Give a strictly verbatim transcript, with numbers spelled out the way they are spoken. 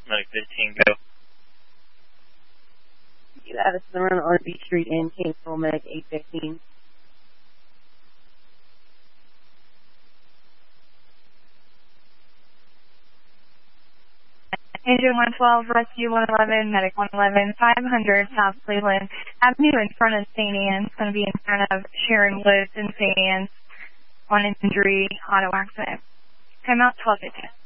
Medic fifteen, go. You have a run on B Street in Kingsville, Medic eight fifteen. Engine one twelve, Rescue one eleven, Medic one eleven, five hundred South Cleveland Avenue in front of Saint Anne's. Going to be in front of Sharon Woods in Saint Anne's on injury auto accident. Time out twelve fifteen.